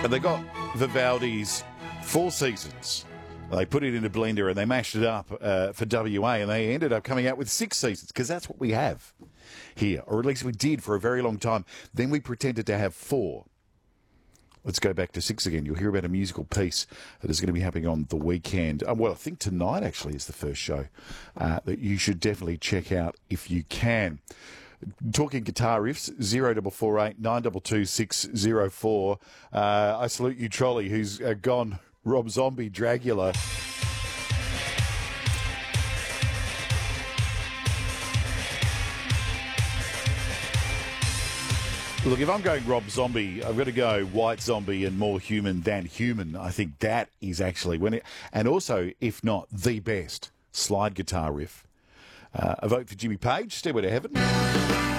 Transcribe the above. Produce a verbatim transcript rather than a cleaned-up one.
And they got Vivaldi's Four Seasons. They put it in a blender and they mashed it up uh, for W A, and they ended up coming out with six seasons, because that's what we have here, or at least we did for a very long time. Then we pretended to have four. Let's go back to six again. You'll hear about a musical piece that is going to be happening on the weekend. Uh, well, I think tonight actually is the first show uh, that you should definitely check out if you can. Talking guitar riffs, zero double four eight nine double two six zero four. Uh, I salute you, Trolley, who's uh, gone Rob Zombie Dragula. Look, if I'm going Rob Zombie, I've got to go White Zombie and More Human Than Human. I think that is actually when it, and also, if not the best slide guitar riff. Uh, a vote for Jimmy Page, Stairway to Heaven.